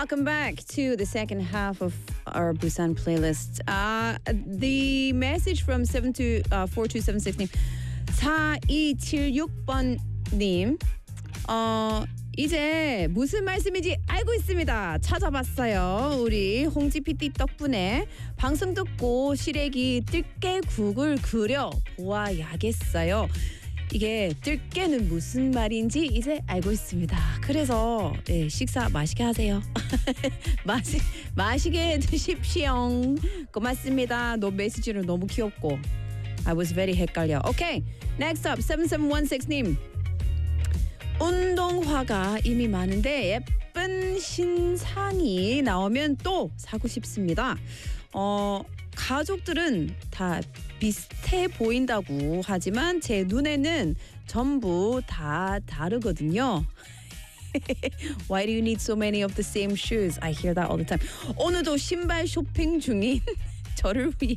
Welcome back to the second half of our Busan playlist. The message from 4276님, 4276번님, 이제 무슨 말씀인지 알고 있습니다. 찾아봤어요. 우리 홍지 PD 덕분에 방송 듣고 시래기 들깨국을 끓여 보아야겠어요. 이게 들깨는 무슨 말인지 이제 알고 있습니다. 그래서 식사 맛있게 하세요. 맛있게 드십시오. 고맙습니다. 너 메시지는 너무 귀엽고 I was very 헷갈려. Okay, next up 7716님. 운동화가 이미 많은데 예쁜 신상이 나오면 또 사고 싶습니다. 가족들은 다 비슷해 보인다고 하지만 제 눈에는 전부 다 다르거든요. Why do you need so many of the same shoes? I hear that all the time. 오늘도 신발 쇼핑 중인 저를 위해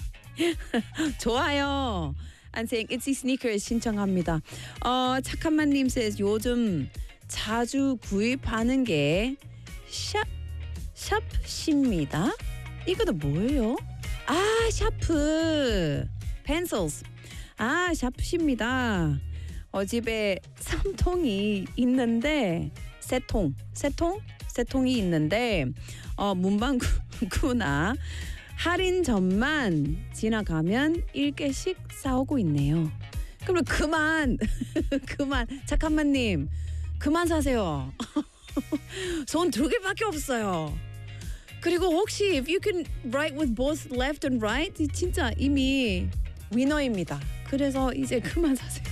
좋아요. I'm saying Itsy Sneakers 신청합니다. 착한만님 says 요즘 자주 구입하는 게 샵입니다. 이거도 뭐예요? 샤프 pencils. 샤프입니다. 집에 3통이 있는데 세 통이 있는데 문방구나 할인점만 지나가면 1개씩 싸우고 있네요. 그럼 그만 착한만님 그만 사세요. 손 2개밖에 없어요. 그리고 혹시 if you can write with both left and right 진짜 이미 위너입니다. 그래서 이제 그만 사세요.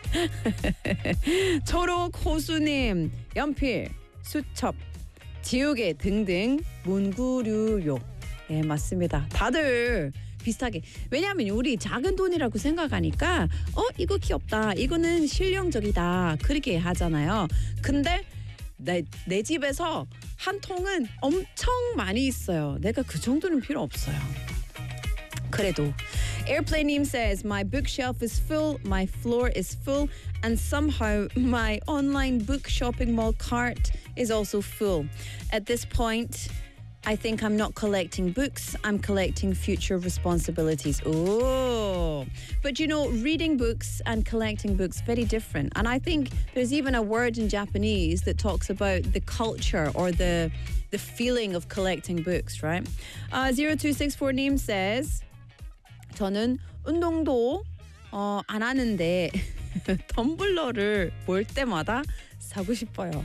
초록 호수님 연필, 수첩, 지우개 등등 문구류요. 예, 맞습니다. 다들 비슷하게. 왜냐하면 우리 작은 돈이라고 생각하니까 이거 귀엽다. 이거는 실용적이다. 그렇게 하잖아요. 근데 내 집에서 한 통은 엄청 많이 있어요. 내가 그 정도는 필요 없어요. 그래도 Airplane님 says my bookshelf is full, my floor is full, and somehow my online book shopping mall cart is also full. At this point, I think I'm not collecting books, I'm collecting future responsibilities. Oh, but you know, reading books and collecting books, very different. And I think there's even a word in Japanese that talks about the culture or the feeling of collecting books, right? 0264님 says, 저는 운동도 안 하는데 텀블러를 볼 때마다 사고 싶어요.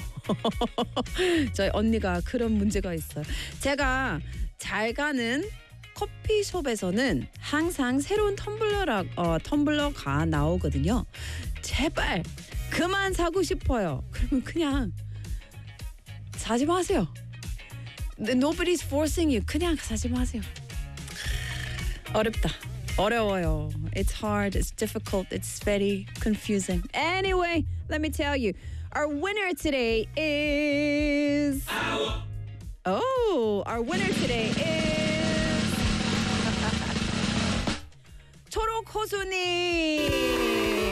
저희 언니가 그런 문제가 있어요. 제가 잘 가는 커피숍에서는 항상 새로운 텀블러가 나오거든요. 제발 그만 사고 싶어요. 그러면 그냥 사지 마세요. Nobody's forcing you. 그냥 사지 마세요. 어려워요. It's hard, it's difficult, it's very confusing. Anyway, let me tell you, our winner today is... our winner today is... 초록호수님!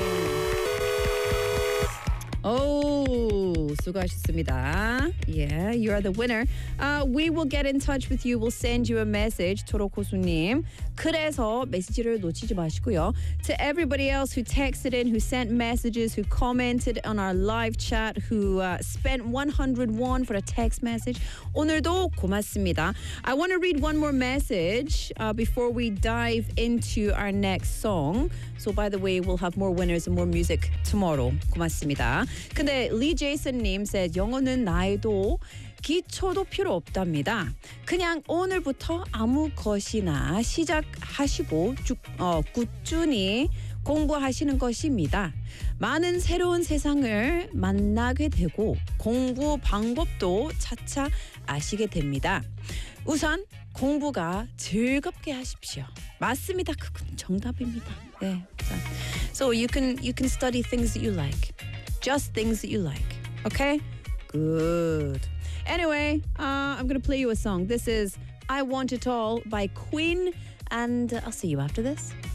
수고하셨습니다. Yeah, you are the winner. We will get in touch with you. We'll send you a message. 초록호수님. 그래서 메시지를 놓치지 마시고요. To everybody else who texted in, who sent messages, who commented on our live chat, who spent 100 won for a text message. 오늘도 고맙습니다. I want to read one more message before we dive into our next song. So by the way, we'll have more winners and more music tomorrow. 고맙습니다. 근데 Lee Jason 님 says 영어는 나이도 기초도 필요 없답니다. 그냥 오늘부터 아무 것이나 시작하시고 꾸준히 공부하시는 것입니다. 많은 새로운 세상을 만나게 되고 공부 방법도 차차 아시게 됩니다. 우선 공부가 즐겁게 하십시오. 맞습니다. 그건 정답입니다. 네. So you can study things that you like. Just things that you like. Okay? Good. Anyway, I'm going to play you a song. This is I Want It All by Queen, and I'll see you after this.